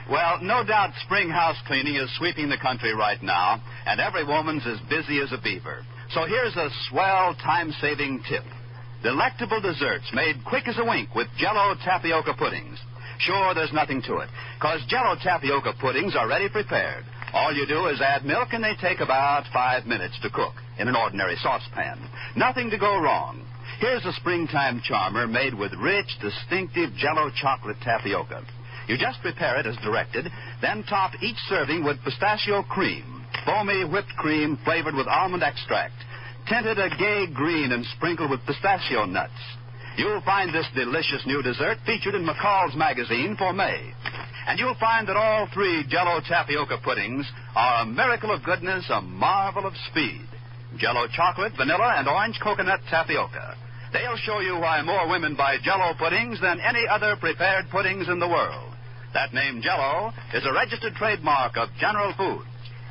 Well, no doubt spring house cleaning is sweeping the country right now, and every woman's as busy as a beaver. So here's a swell time-saving tip. Delectable desserts made quick as a wink with Jell-O tapioca puddings. Sure, there's nothing to it, because Jell-O tapioca puddings are ready prepared. All you do is add milk, and they take about 5 minutes to cook in an ordinary saucepan. Nothing to go wrong. Here's a springtime charmer made with rich, distinctive Jell-O chocolate tapioca. You just prepare it as directed, then top each serving with pistachio cream, foamy whipped cream flavored with almond extract, tinted a gay green and sprinkled with pistachio nuts. You'll find this delicious new dessert featured in McCall's magazine for May. And you'll find that all 3 Jell-O tapioca puddings are a miracle of goodness, a marvel of speed. Jell-O chocolate, vanilla, and orange coconut tapioca. They'll show you why more women buy Jell-O puddings than any other prepared puddings in the world. That name, Jell-O, is a registered trademark of General Foods.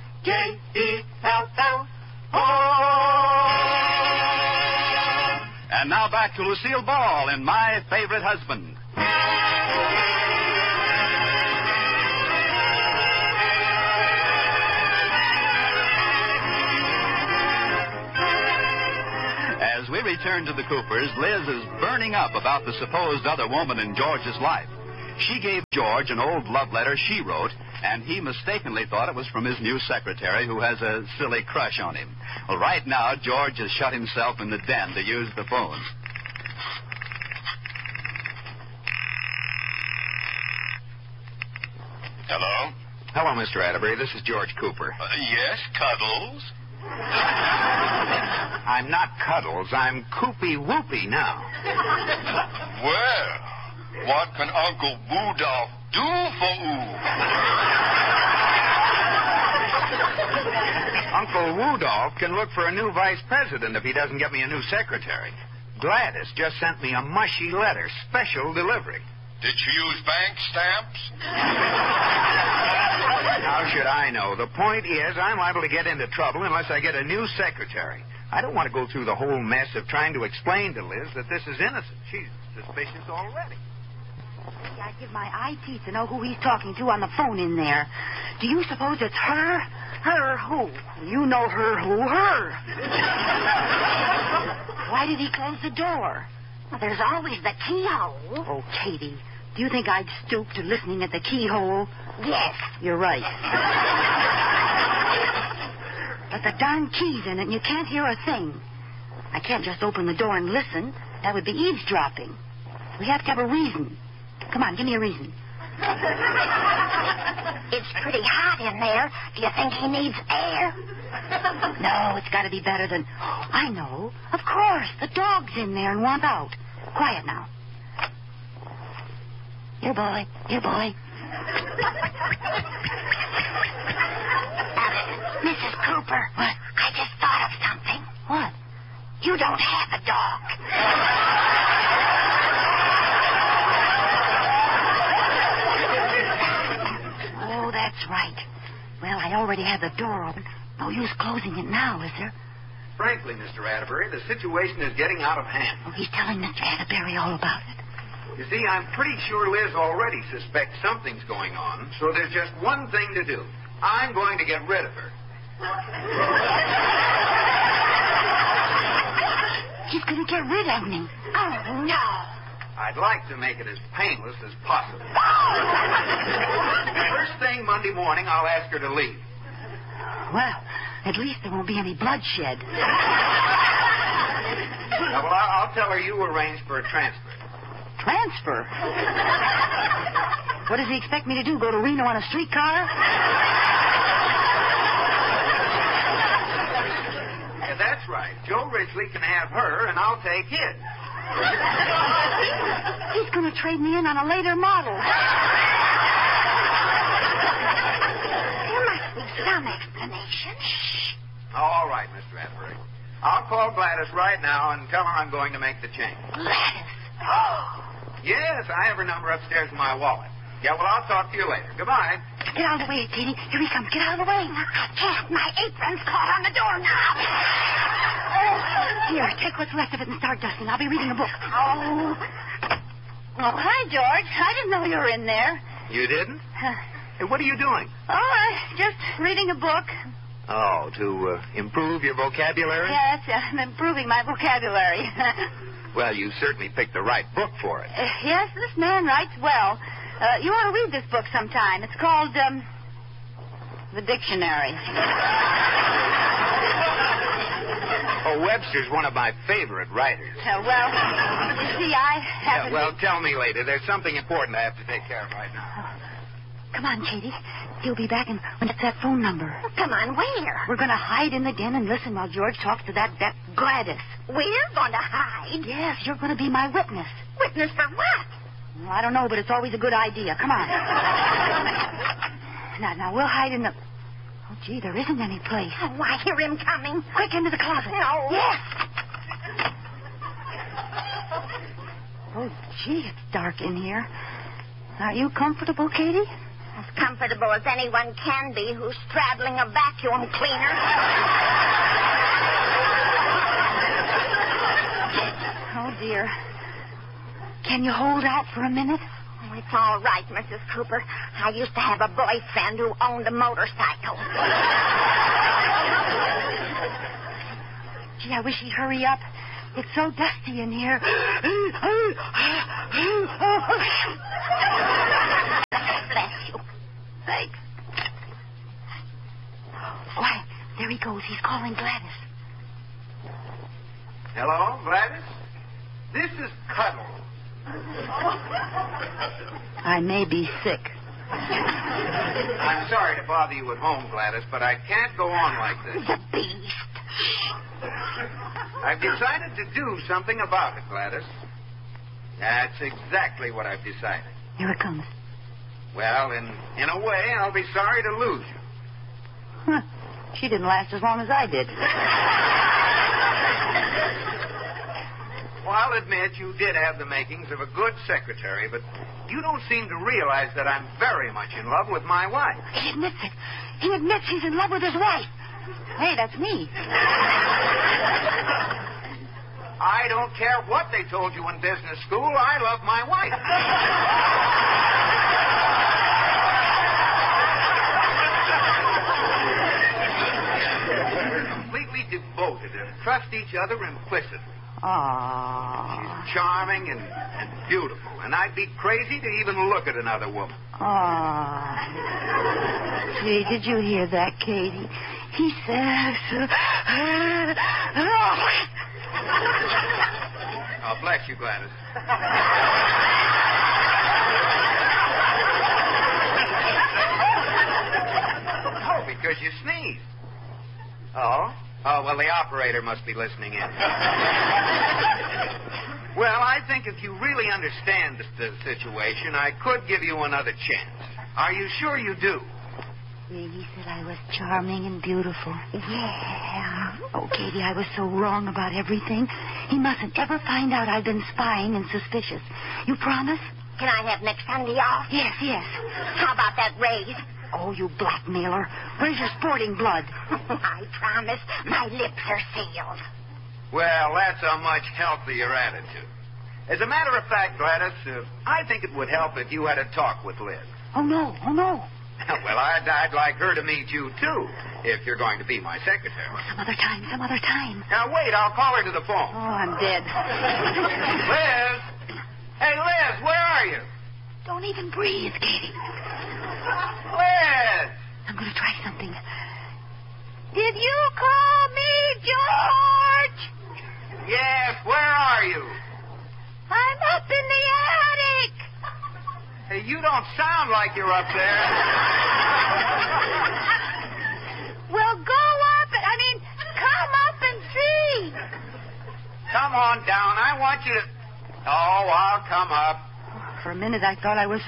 J-E-L-L-O. And now back to Lucille Ball in My Favorite Husband. As we return to the Coopers, Liz is burning up about the supposed other woman in George's life. She gave George an old love letter she wrote, and he mistakenly thought it was from his new secretary who has a silly crush on him. Well, right now, George has shut himself in the den to use the phone. Hello? Hello, Mr. Atterbury. This is George Cooper. Yes, Cuddles? I'm not Cuddles. I'm Coopy Whoopy now. Well, what can Uncle Woodolph do for you? Uncle Woodolph can look for a new vice president if he doesn't get me a new secretary. Gladys just sent me a mushy letter, special delivery. Did she use bank stamps? How should I know? The point is, I'm liable to get into trouble unless I get a new secretary. I don't want to go through the whole mess of trying to explain to Liz that this is innocent. She's suspicious already. I'd give my eye teeth to know who he's talking to on the phone in there. Do you suppose it's her? Her who? You know her who? Her. Why did he close the door? Well, there's always the keyhole. Oh, Katie, do you think I'd stoop to listening at the keyhole? Yes. You're right. But the darn key's in it, and you can't hear a thing. I can't just open the door and listen. That would be eavesdropping. We have to have a reason. Come on, give me a reason. It's pretty hot in there. Do you think he needs air? No, it's got to be better than... Oh, I know. Of course. The dog's in there and want out. Quiet now. Here, boy. Here, boy. Mrs. Cooper. What? I just thought of something. What? You don't have a dog. Oh, that's right. Well, I already had the door open. No use closing it now, is there? Frankly, Mr. Atterbury, the situation is getting out of hand. Oh, he's telling Mr. Atterbury all about it. You see, I'm pretty sure Liz already suspects something's going on, so there's just one thing to do. I'm going to get rid of her. She's going to get rid of me. Oh, no. I'd like to make it as painless as possible. First thing Monday morning, I'll ask her to leave. Well, at least there won't be any bloodshed. Now, well, I'll tell her you arranged for a transfer. Transfer? What does he expect me to do, go to Reno on a streetcar? Yeah, that's right. Joe Ridgely can have her, and I'll take his. He's going to trade me in on a later model. There must be some explanation. Shh. All right, Mr. Atterbury. I'll call Gladys right now and tell her I'm going to make the change. Gladys. Yes, I have her number upstairs in my wallet. Yeah, well, I'll talk to you later. Goodbye. Get out of the way, Katie. Here he comes. Get out of the way. I can't. My apron's caught on the doorknob. Here, take what's left of it and start dusting. I'll be reading a book. Oh. Oh, hi, George. I didn't know you were in there. You didn't? Hey, what are you doing? Oh, just reading a book. Oh, to improve your vocabulary? Yes, I'm improving my vocabulary. Well, you certainly picked the right book for it. Yes, this man writes well. You ought to read this book sometime. It's called, The Dictionary. Oh, Webster's one of my favorite writers. Well, you see, I haven't... Well, tell me later. There's something important I have to take care of right now. Come on, Katie. He'll be back when it's that phone number. Come on, where? We're going to hide in the den and listen while George talks to that Gladys. We're going to hide? Yes, you're going to be my witness. Witness for what? Well, I don't know, but it's always a good idea. Come on. Now, we'll hide in the... Oh, gee, there isn't any place. Oh, I hear him coming. Quick, into the closet. No. Yes. Oh, gee, it's dark in here. Are you comfortable, Katie? As comfortable as anyone can be who's straddling a vacuum cleaner. Oh, dear. Can you hold out for a minute? Oh, it's all right, Mrs. Cooper. I used to have a boyfriend who owned a motorcycle. Gee, I wish he'd hurry up. It's so dusty in here. Bless you. Thanks. Why, there he goes. He's calling Gladys. Hello, Gladys? This is Cuddle. I may be sick. I'm sorry to bother you at home, Gladys, but I can't go on like this. The beast. I've decided to do something about it, Gladys. That's exactly what I've decided. Here it comes. Well, in a way, I'll be sorry to lose you. Huh. She didn't last as long as I did. Well, I'll admit you did have the makings of a good secretary, but you don't seem to realize that I'm very much in love with my wife. He admits it. He admits he's in love with his wife. Hey, that's me. I don't care what they told you in business school. I love my wife. We're completely devoted and trust each other implicitly. Aww. She's charming and beautiful, and I'd be crazy to even look at another woman. Aww. See, did you hear that, Katie? He says... Oh, bless you, Gladys. Oh, because you sneezed. Oh? Oh, well, the operator must be listening in. Well, I think if you really understand the situation, I could give you another chance. Are you sure you do? He said I was charming and beautiful. Yeah. Oh, Katie, I was so wrong about everything. He mustn't ever find out I've been spying and suspicious. You promise? Can I have next Sunday off? Yes, yes. How about that raise? Oh, you blackmailer. Where's your sporting blood? I promise. My lips are sealed. Well, that's a much healthier attitude. As a matter of fact, Gladys, I think it would help if you had a talk with Liz. Oh, no. Oh, no. Well, I'd like her to meet you, too, if you're going to be my secretary. Oh, some other time. Now, wait, I'll call her to the phone. Oh, I'm dead. Liz! Hey, Liz, where are you? Don't even breathe, Katie. Liz! I'm going to try something. Did you call me, George? Yes, where are you? I'm up in the attic. Hey, you don't sound like you're up there. Well, go up. Come up and see. Come on down. I want you to... Oh, I'll come up. For a minute, I thought I was...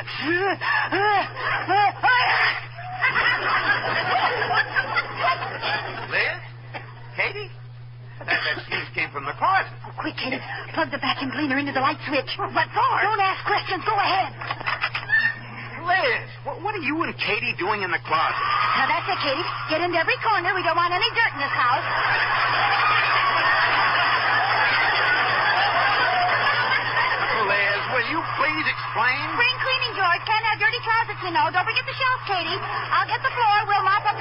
Liz? Katie? That sneeze came from the closet. Oh, quick, Katie. Plug the vacuum cleaner into the light switch. What for? Don't ask questions. Go ahead. Liz, what are you and Katie doing in the closet? Now, that's it, Katie. Get into every corner. We don't want any dirt in this house. Liz, will you please explain? Spring cleaning, George. Can't have dirty closets, you know. Don't forget the shelves, Katie. I'll get the floor. We'll